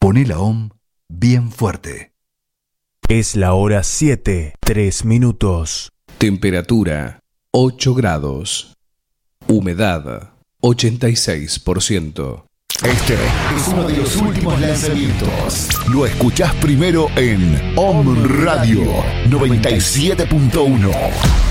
Poné la OM bien fuerte. Es la hora 7, 3 minutos. Temperatura 8 grados. Humedad 86%. Este es uno de los últimos lanzamientos. Lo escuchás primero en OM Radio 97.1.